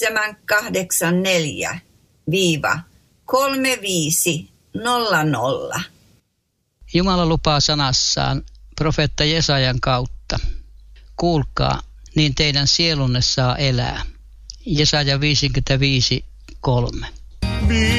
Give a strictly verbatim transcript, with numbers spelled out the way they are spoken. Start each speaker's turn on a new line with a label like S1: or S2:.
S1: seitsemän kahdeksan neljä kolme viisi nolla nolla.
S2: Jumala lupaa sanassaan profeetta Jesajan kautta. Kuulkaa, niin teidän sielunne saa elää. Jesaja viisikymmentäviisi kolme.